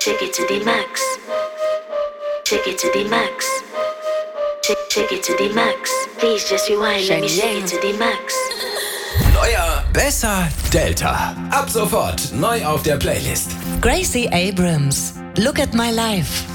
Take it to the max. Take it to the max. Take it to the max. Please just rewind, let me shake it to the max. Neuer, besser, Delta. Ab sofort neu auf der Playlist. Gracie Abrams, Look at My Life.